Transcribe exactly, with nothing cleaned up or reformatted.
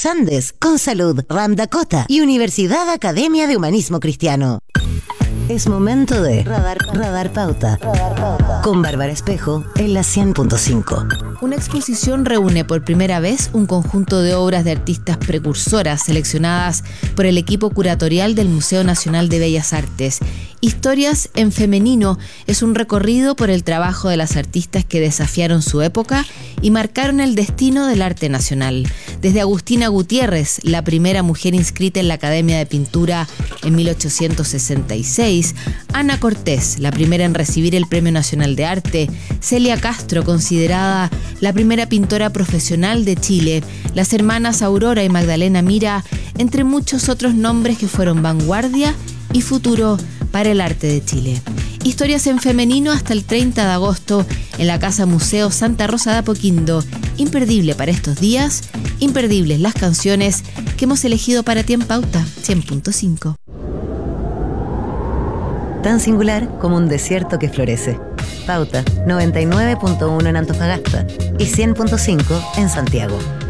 Los Andes, Consalud, Ram Dakota y Universidad Academia de Humanismo Cristiano. Es momento de Radar, Radar Pauta, Radar Pauta. Con Bárbara Espejo en la cien punto cinco. Una exposición reúne por primera vez un conjunto de obras de artistas precursoras seleccionadas por el equipo curatorial del Museo Nacional de Bellas Artes. Historias en Femenino es un recorrido por el trabajo de las artistas que desafiaron su época y marcaron el destino del arte nacional. Desde Agustina Gutiérrez, la primera mujer inscrita en la Academia de Pintura en mil ochocientos sesenta y seis, Ana Cortés, la primera en recibir el Premio Nacional de Arte, Celia Castro, considerada la primera pintora profesional de Chile, las hermanas Aurora y Magdalena Mira, entre muchos otros nombres que fueron vanguardia y futuro para el arte de Chile. Historias en Femenino hasta el treinta de agosto en la Casa Museo Santa Rosa de Apoquindo. Imperdible para estos días, imperdibles las canciones que hemos elegido para ti en Pauta cien punto cinco. Tan singular como un desierto que florece. Pauta noventa y nueve punto uno en Antofagasta y cien punto cinco en Santiago.